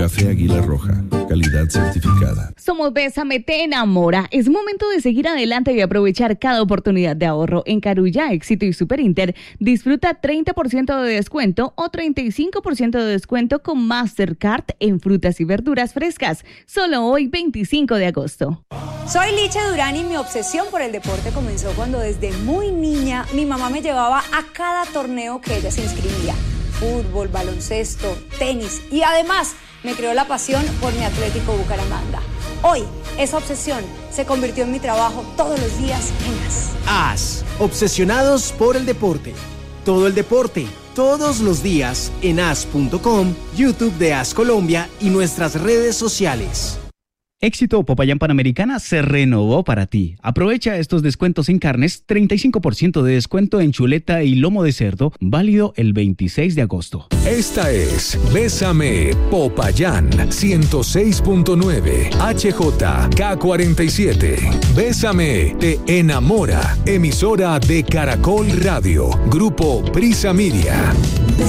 Café Águila Roja, calidad certificada. Somos Bésame te enamora. Es momento de seguir adelante y aprovechar cada oportunidad de ahorro. En Carulla, Éxito y Superinter, disfruta 30% de descuento o 35% de descuento con Mastercard en frutas y verduras frescas. Solo hoy, 25 de agosto. Soy Licha Durán y mi obsesión por el deporte comenzó cuando desde muy niña mi mamá me llevaba a cada torneo que ella se inscribía. Fútbol, baloncesto, tenis y además me creó la pasión por mi Atlético Bucaramanga. Hoy, esa obsesión se convirtió en mi trabajo todos los días en AS. AS, obsesionados por el deporte. Todo el deporte, todos los días en as.com, YouTube de AS Colombia y nuestras redes sociales. Éxito Popayán Panamericana se renovó para ti. Aprovecha estos descuentos en carnes, 35% de descuento en chuleta y lomo de cerdo, válido el 26 de agosto. Esta es Bésame Popayán 106.9 HJK47. Bésame te enamora. Emisora de Caracol Radio. Grupo Prisa Media.